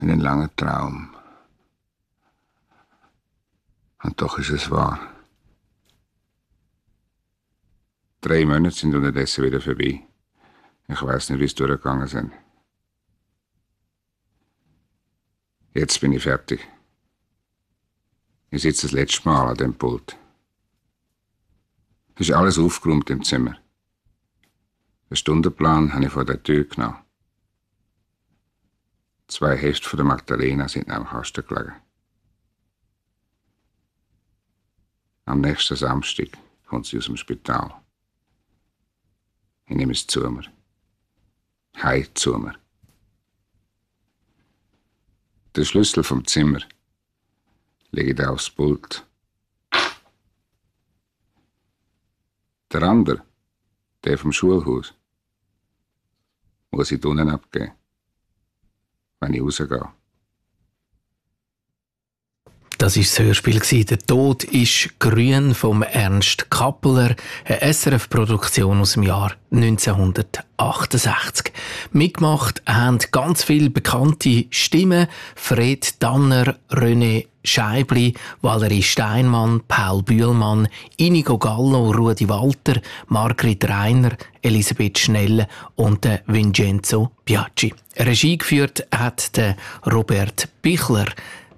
Wie ein langer Traum. Und doch ist es wahr. 3 Monate sind unterdessen wieder vorbei. Ich weiß nicht, wie es durchgegangen sind. Jetzt bin ich fertig. Ich sitze das letzte Mal an dem Pult. Es ist alles aufgeräumt im Zimmer. Den Stundenplan habe ich vor der Tür genommen. 2 Hefte von der Magdalena sind am Kasten gelegen. Am nächsten Samstag kommt sie aus dem Spital. Ich nehme es zu mir. Heim zu mir. Der Schlüssel vom Zimmer lege ich aufs Pult. Der andere, der vom Schulhaus, muss ich unten abgeben, wenn ich rausgehe. Das war das Hörspiel. Der Tod ist grün vom Ernst Kappeler, eine SRF-Produktion aus dem Jahr 1968. Mitgemacht haben ganz viele bekannte Stimmen: Fred Danner, René Scheibli, Valerie Steinmann, Paul Bühlmann, Inigo Gallo, Rudi Walter, Margrit Reiner, Elisabeth Schnelle und Vincenzo Biaggi. Regie geführt hat der Robert Bichler.